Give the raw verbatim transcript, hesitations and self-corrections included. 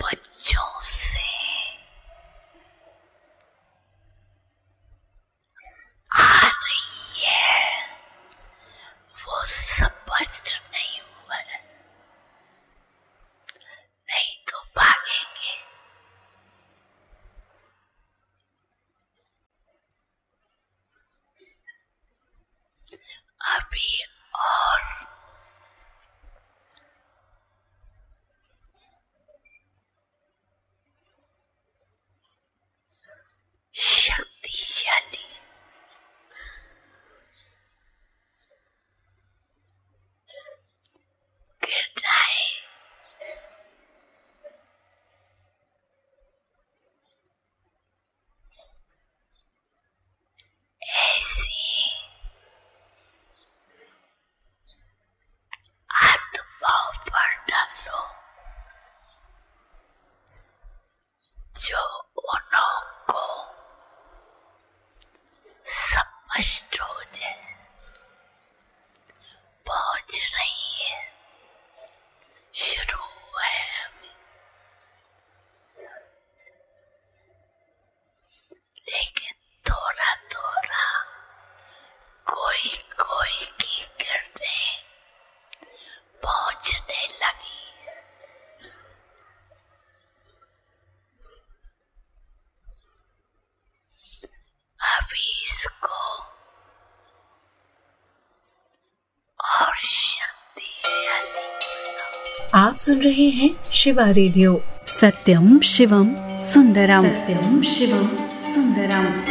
बच्चों से आ रही है, वो स्पष्ट नहीं हुआ है, नहीं तो भागेंगे। अभी और शक्तिशाली किरणाएं ऐसी आत्माओं पर डालो जो उन्हों को स्पष्ट हो जाए, पहुंच रही है, शुरू हुआ है अभी, लेकिन थोड़ा थोड़ा कोई कोई की किरणें पहुंचने लगी। अभी इसको और शक्तिशाली बनाओ। आप सुन रहे हैं शिवा रेडियो। सत्यम शिवम सुंदरम। सत्यम शिवम सुंदरम।